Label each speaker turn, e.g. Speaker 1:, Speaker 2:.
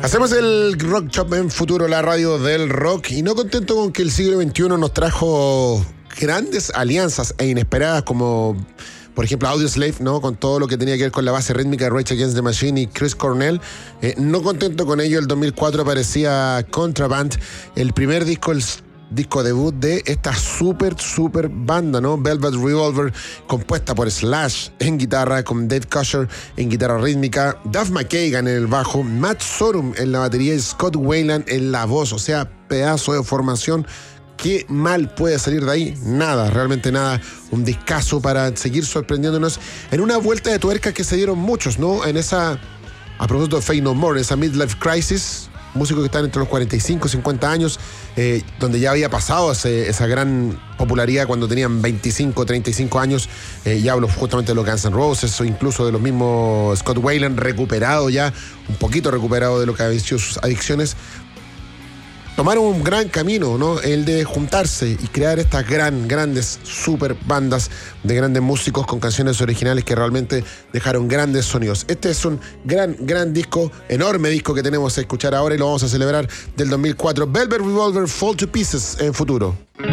Speaker 1: Hacemos el Rock Shop en Futuro, la radio del rock, y no contento con que el siglo XXI nos trajo grandes alianzas e inesperadas como, por ejemplo, Audioslave, ¿no? Con todo lo que tenía que ver con la base rítmica de Rage Against the Machine y Chris Cornell. No contento con ello, el 2004 aparecía Contraband, el primer disco, el disco debut de esta super banda, ¿no? Velvet Revolver, compuesta por Slash en guitarra, con Dave Cusher en guitarra rítmica, Duff McKagan en el bajo, Matt Sorum en la batería y Scott Weiland en la voz. O sea, pedazo de formación. ¿Qué mal puede salir de ahí? Nada, realmente nada. Un discazo para seguir sorprendiéndonos en una vuelta de tuerca que se dieron muchos, ¿no? En esa, a propósito de Faith No More, esa midlife crisis, músicos que están entre los 45 y 50 años, donde ya había pasado esa gran popularidad cuando tenían 25, 35 años. Ya hablo justamente de los Guns N' Roses o incluso de los mismos Scott Weiland, recuperado ya, un poquito recuperado de lo que habían sido sus adicciones. Tomaron un gran camino, ¿no? El de juntarse y crear estas grandes super bandas de grandes músicos con canciones originales que realmente dejaron grandes sonidos. Este es un gran disco, enorme disco que tenemos a escuchar ahora y lo vamos a celebrar del 2004. Velvet Revolver, Fall to Pieces en Futuro.